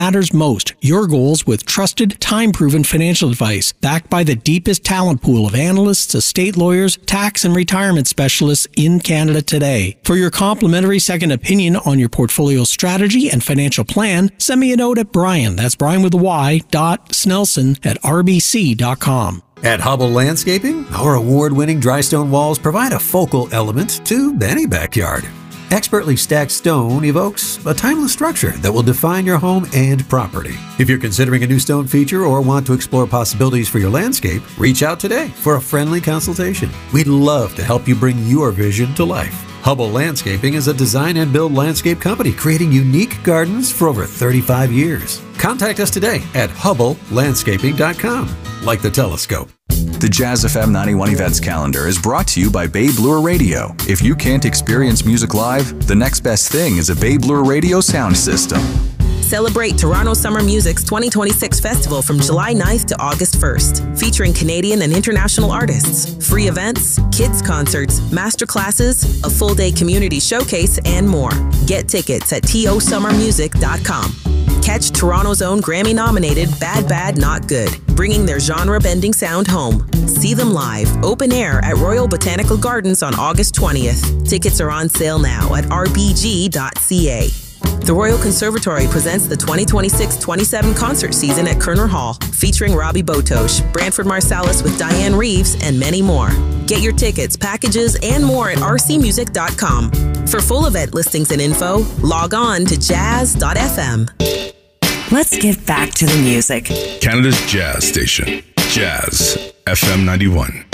matters most, your goals with trusted, time-proven financial advice backed by the deepest talent pool of analysts, estate lawyers, tax and retirement specialists in Canada today. For your complimentary second opinion on your portfolio strategy and financial plan, send me a note at Brian, that's Brian with a Y, .snelson@rbc.com. At Hubble Landscaping, our award-winning dry stone walls provide a focal element to any backyard. Expertly stacked stone evokes a timeless structure that will define your home and property. If you're considering a new stone feature or want to explore possibilities for your landscape, reach out today for a friendly consultation. We'd love to help you bring your vision to life. Hubble Landscaping is a design and build landscape company creating unique gardens for over 35 years. Contact us today at HubbleLandscaping.com, like the telescope. The Jazz FM 91 events calendar is brought to you by Bay Bloor Radio. If you can't experience music live, the next best thing is a Bay Bloor Radio sound system. Celebrate Toronto Summer Music's 2026 festival from July 9th to August 1st, featuring Canadian and international artists, free events, kids concerts, master classes, a full-day community showcase, and more. Get tickets at tosummermusic.com. Catch Toronto's own Grammy-nominated Bad Bad Not Good, bringing their genre-bending sound home. See them live, open air at Royal Botanical Gardens on August 20th. Tickets are on sale now at rbg.ca. The Royal Conservatory presents the 2026-27 concert season at Kerner Hall, featuring Robbie Botosh, Branford Marsalis with Diane Reeves, and many more. Get your tickets, packages, and more at rcmusic.com. For full event listings and info, log on to jazz.fm. Let's get back to the music. Canada's Jazz Station, Jazz FM 91.